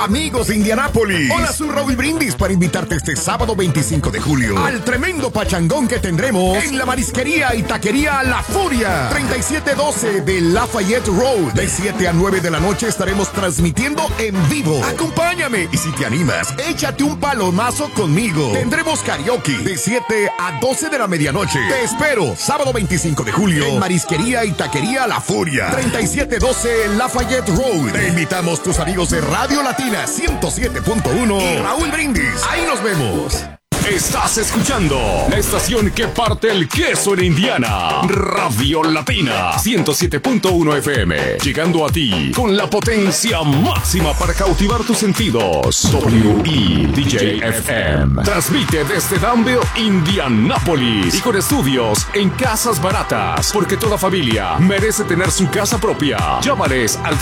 Amigos de Indianápolis, hola, soy Raúl Brindis para invitarte este sábado 25 de julio al tremendo pachangón que tendremos en la marisquería y taquería La Furia, 3712 de Lafayette Road. De 7 a 9 de la noche estaremos transmitiendo en vivo. Acompáñame y si te animas, échate un palomazo conmigo. Tendremos karaoke de 7 a 12 de la medianoche. Te espero sábado 25 de julio en marisquería y taquería La Furia, 3712 Lafayette Road. Te invitamos tus amigos de Radio Latina 107.1 y Raúl Brindis. Ahí nos vemos. Estás escuchando la estación que parte el queso en Indiana. Radio Latina 107.1 FM. Llegando a ti con la potencia máxima para cautivar tus sentidos. WEDJ-FM. Transmite desde Danville, Indianápolis. Y con estudios en Casas Baratas. Porque toda familia merece tener su casa propia. Llámales al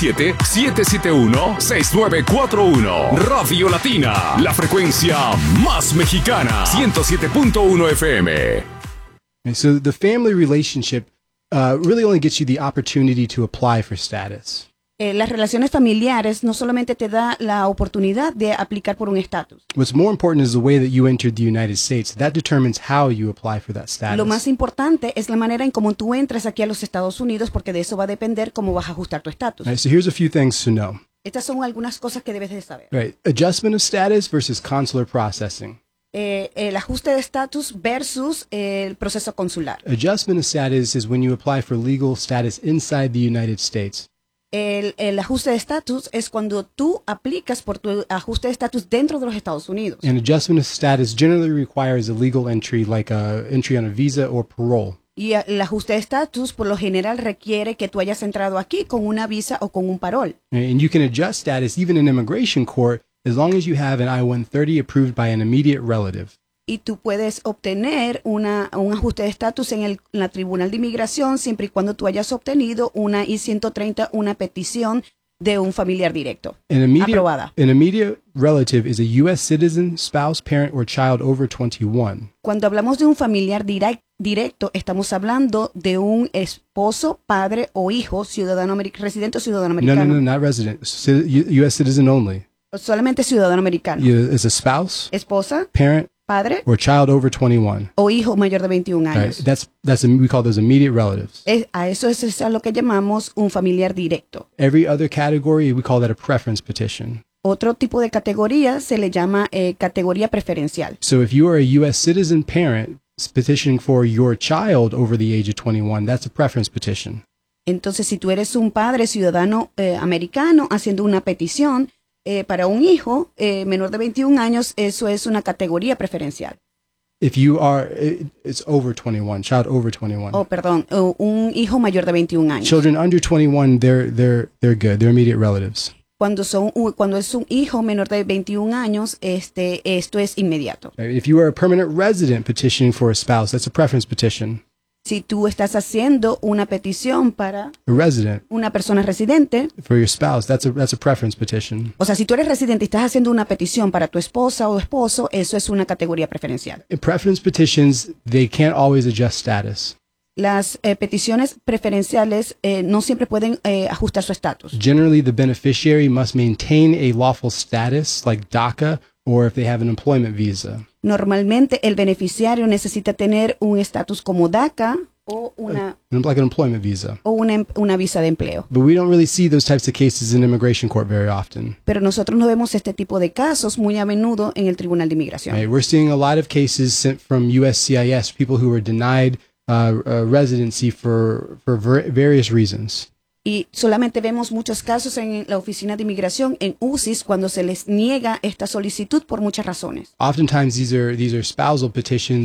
317-771-6941. Radio Latina. La frecuencia más mexicana. 107.1 FM. So the family relationship really only gets you the opportunity to apply for status. Las relaciones familiares no solamente te da la oportunidad de aplicar por un estatus. What's more important is the way that you entered the United States. That determines how you apply for that status. Lo más importante es la manera en cómo tú entras aquí a los Estados Unidos, porque de eso va a depender cómo vas a ajustar tu estatus. Right, so here's a few things to know. Estas son algunas cosas que debes de saber. Right, adjustment of status versus consular processing. El ajuste de estatus versus el proceso consular. Adjustment of status is when you apply for legal status inside the United States. El ajuste de estatus es cuando tú aplicas por tu ajuste de estatus dentro de los Estados Unidos. And adjustment of status generally requires a legal entry like a entry on a visa or parole. Y el ajuste de estatus por lo general requiere que tú hayas entrado aquí con una visa o con un parol. And you can adjust status even in immigration court as long as you have an I-130 approved by an immediate relative. Y tú puedes obtener un ajuste de estatus en la Tribunal de Inmigración siempre y cuando tú hayas obtenido una I-130, una petición de un familiar directo aprobada. An immediate relative is a U.S. citizen, spouse, parent, or child over 21. Cuando hablamos de un familiar directo, estamos hablando de un esposo, padre o hijo, ciudadano residente o ciudadano americano. No, not resident. U.S. citizen only. Solamente ciudadano americano. Is a spouse, esposa, parent, padre or child over 21. O hijo mayor de 21 años. Right. We call those immediate relatives. Eso es a lo que llamamos un familiar directo. Every other category, we call that a preference petition. Otro tipo de categoría se le llama categoría preferencial. So if you are a U.S. citizen parent petitioning for your child over the age of 21, that's a preference petition. Entonces, si tú eres un padre ciudadano americano haciendo una petición para un hijo menor de 21 años, eso es una categoría preferencial. If you are, it's over 21, child over 21. Oh, perdón, un hijo mayor de 21 años. Children under 21, they're good. They're immediate relatives. Cuando es un hijo menor de 21 años, esto es inmediato. If you are a permanent resident petitioning for a spouse, that's a preference petition. Si tú estás haciendo una petición para una persona residente, for your spouse, that's a preference petition. O sea, si tú eres residente y estás haciendo una petición para tu esposa o esposo, eso es una categoría preferencial. In preference petitions, they can't always adjust status. Las peticiones preferenciales no siempre pueden ajustar su estatus. Generally, the beneficiary must maintain a lawful status, like DACA, or if they have an employment visa. Normalmente el beneficiario necesita tener un estatus como DACA o like an employment visa. O una visa de empleo. But we don't really see those types of cases in immigration court very often. Pero nosotros no vemos este tipo de casos muy a menudo en el Tribunal de Inmigración. Right, we're seeing a lot of cases sent from USCIS, people who were denied residency for various reasons. Y solamente vemos muchos casos en la Oficina de Inmigración, en UCIS, cuando se les niega esta solicitud por muchas razones. Oftentimes these are spousal petitions